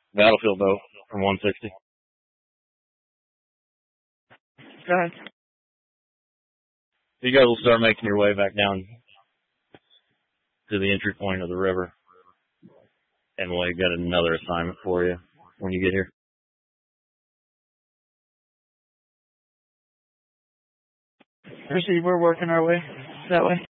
Battlefield boat from 160. Go ahead. You guys will start making your way back down to the entry point of the river, and we'll get another assignment for you when you get here. Percy, we're working our way that way.